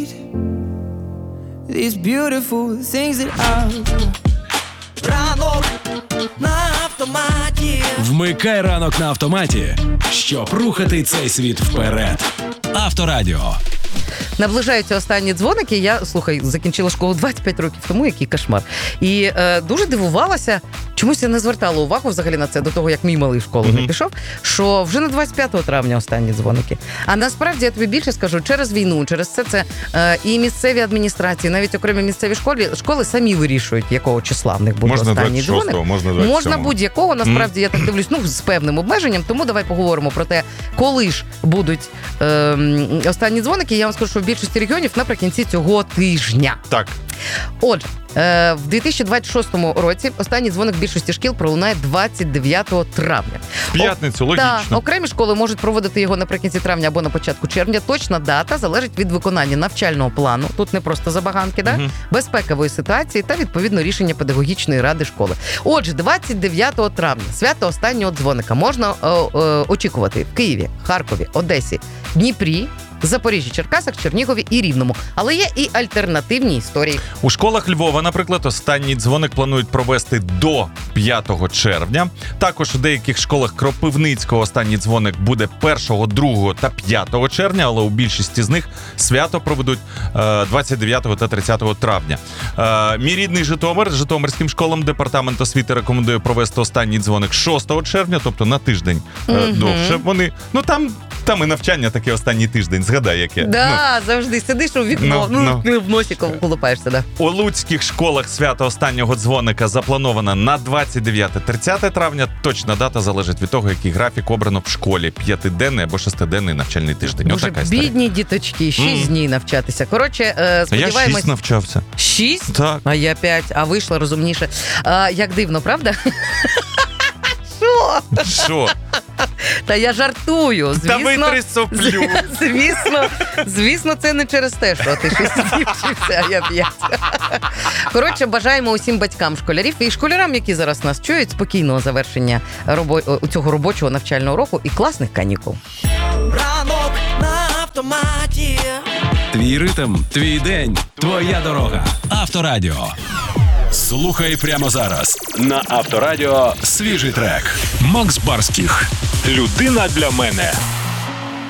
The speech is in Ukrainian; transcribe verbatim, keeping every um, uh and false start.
These beautiful things that I... Ранок на автоматі. Вмикай ранок на автоматі, щоб рухати цей світ вперед. Авторадіо. Наближаються останні дзвоники. Я, слухай, закінчила школу двадцять п'ять років тому, який кошмар. І е, дуже дивувалася, чомусь я не звертала увагу взагалі на це до того, як мій малий в школу mm-hmm. не пішов, що вже на двадцять п'ятого травня останні дзвоники. А насправді, я тобі більше скажу, через війну, через все це е, і місцеві адміністрації, навіть окремі місцеві школи, школи самі вирішують, якого числа в них буде можна останній дзвоник. Можна двадцять шостого, Можна будь-якого, насправді, mm-hmm. я так дивлюсь, ну, з певним обмеженням, тому давай поговоримо про те, коли ж будуть е, останні дзвоники. Я вам скажу, що в більшості регіонів наприкінці цього тижня. Так. Отже, е, в дві тисячі двадцять шостому році останній дзвоник в більшості шкіл пролунає двадцять дев'ятого травня. В п'ятницю, О, логічно. Та, окремі школи можуть проводити його наприкінці травня або на початку червня. Точна дата залежить від виконання навчального плану. Тут не просто забаганки, да? Угу. Безпекової ситуації та, відповідно, рішення педагогічної ради школи. Отже, двадцять дев'ятого травня, свято останнього дзвоника, можна е, е, очікувати в Києві, Харкові, Одесі, Дніпрі, Запоріжжі, Черкасах, Чернігові і Рівному. Але є і альтернативні історії. У школах Львова, наприклад, останній дзвоник планують провести до п'ятого червня. Також у деяких школах Кропивницького останній дзвоник буде першого, другого та п'ятого червня, але у більшості з них свято проведуть двадцять дев'ятого та тридцятого травня. Мій рідний Житомир, Житомирським школам департамент освіти рекомендує провести останній дзвоник шостого червня, тобто на тиждень mm-hmm. довше. Вони, ну там Там і навчання таке останній тиждень, згадай, яке. Да, ну, завжди сидиш у вікно, ну, ну, ну в носі колупаєшся, да. У луцьких школах свято останнього дзвоника заплановано на двадцять дев'яте - тридцяте травня. Точна дата залежить від того, який графік обрано в школі. П'ятиденний або шестиденний навчальний тиждень. Боже, Отака бідні історія. діточки, шість mm. днів навчатися. Коротше, е, сподіваємось... А я шість навчався. Шість? Так. А я п'ять, а вийшла розумніше. А, як дивно, правда? Що? Що? Та я жартую. Звісно, Та витри соплю. Звісно, звісно, це не через те, що ти шість днів вчився, а я п'ять. Коротше, бажаємо усім батькам школярів і школярам, які зараз нас чують, спокійного завершення робо- цього робочого навчального року і класних канікул. Ранок на автоматі. Твій ритм, твій день, твоя дорога. Авторадіо. Слухай прямо зараз. На Авторадіо свіжий трек. Макс Барських. Людина для мене.